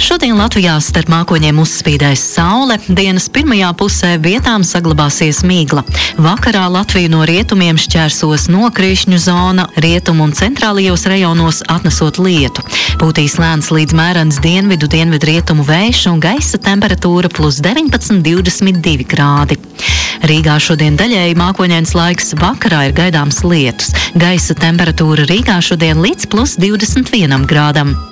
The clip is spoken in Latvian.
Šodien Latvijā starp mākoņiem uzspīdēs saule, dienas pirmajā pusē vietām saglabāsies migla. Vakarā Latviju no rietumiem šķērsos nokrišņu zona, rietumu un centrālajos rajonos atnesot lietu. Pūtīs lēns līdz mērens dienvidu-dienvidrietumu vējš un gaisa temperatūra plus 19–22 grādi. Rīgā šodien daļēji mākoņains laiks, vakarā ir gaidāms lietus. Gaisa temperatūra Rīgā šodien līdz plus 21 grādam.